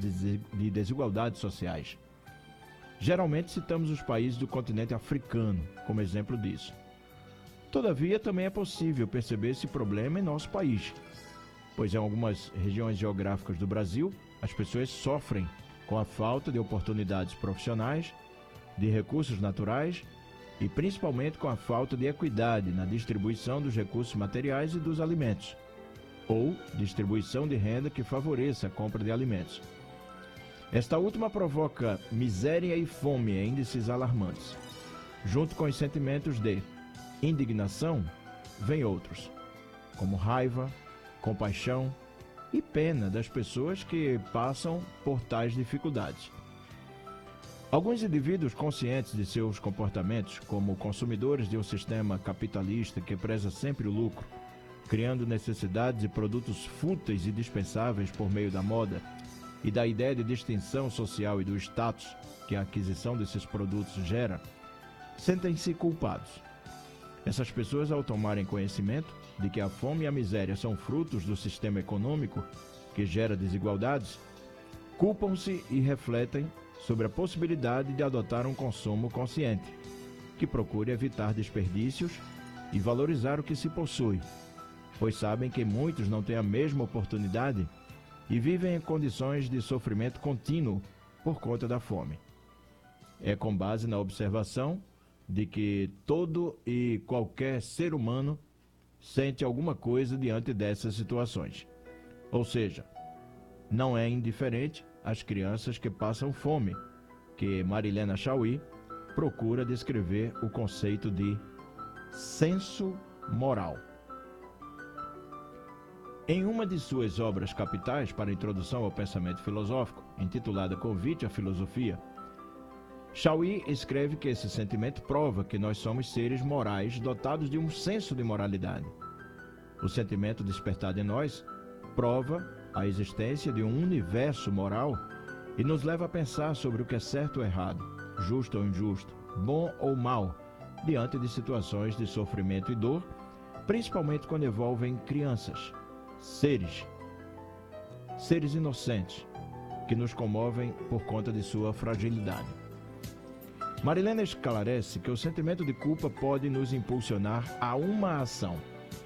de desigualdades sociais. Geralmente citamos os países do continente africano como exemplo disso. Todavia, também é possível perceber esse problema em nosso país, pois em algumas regiões geográficas do Brasil, as pessoas sofrem com a falta de oportunidades profissionais, de recursos naturais e principalmente com a falta de equidade na distribuição dos recursos materiais e dos alimentos, ou distribuição de renda que favoreça a compra de alimentos. Esta última provoca miséria e fome em índices alarmantes. Junto com os sentimentos de indignação, vem outros, como raiva, compaixão e pena das pessoas que passam por tais dificuldades. Alguns indivíduos conscientes de seus comportamentos, como consumidores de um sistema capitalista que preza sempre o lucro, criando necessidades e produtos fúteis e dispensáveis por meio da moda e da ideia de distinção social e do status que a aquisição desses produtos gera, sentem-se culpados. Essas pessoas, ao tomarem conhecimento de que a fome e a miséria são frutos do sistema econômico que gera desigualdades, culpam-se e refletem sobre a possibilidade de adotar um consumo consciente, que procure evitar desperdícios e valorizar o que se possui, pois sabem que muitos não têm a mesma oportunidade e vivem em condições de sofrimento contínuo por conta da fome. É com base na observação de que todo e qualquer ser humano sente alguma coisa diante dessas situações. Ou seja, não é indiferente às crianças que passam fome, que Marilena Chauí procura descrever o conceito de senso moral. Em uma de suas obras capitais para a introdução ao pensamento filosófico, intitulada Convite à Filosofia, Chauí escreve que esse sentimento prova que nós somos seres morais dotados de um senso de moralidade. O sentimento despertado em nós prova a existência de um universo moral e nos leva a pensar sobre o que é certo ou errado, justo ou injusto, bom ou mal, diante de situações de sofrimento e dor, principalmente quando envolvem crianças, seres inocentes, que nos comovem por conta de sua fragilidade. Marilena esclarece que o sentimento de culpa pode nos impulsionar a uma ação,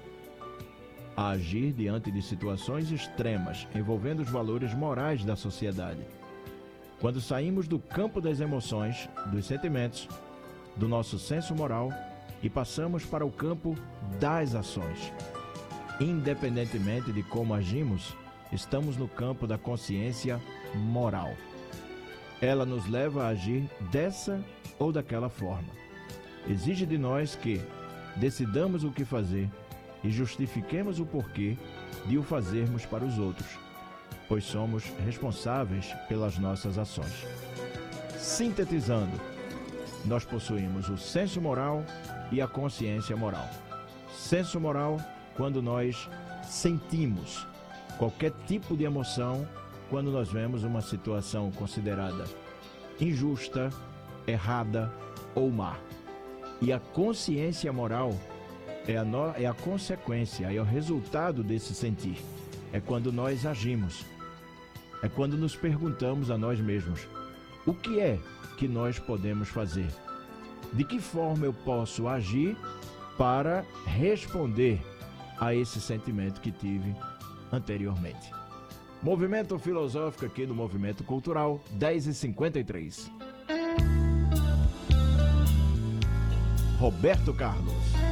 a agir diante de situações extremas envolvendo os valores morais da sociedade. Quando saímos do campo das emoções, dos sentimentos, do nosso senso moral e passamos para o campo das ações. Independentemente de como agimos, estamos no campo da consciência moral. Ela nos leva a agir dessa ou daquela forma. Exige de nós que decidamos o que fazer e justifiquemos o porquê de o fazermos para os outros, pois somos responsáveis pelas nossas ações. Sintetizando, nós possuímos o senso moral e a consciência moral. Senso moral quando nós sentimos qualquer tipo de emoção quando nós vemos uma situação considerada injusta, errada ou má. E a consciência moral é a consequência, é o resultado desse sentir. É quando nós agimos. É quando nos perguntamos a nós mesmos: o que é que nós podemos fazer? De que forma eu posso agir para responder a esse sentimento que tive anteriormente? Movimento filosófico aqui no Movimento Cultural, 10h53. Roberto Carlos.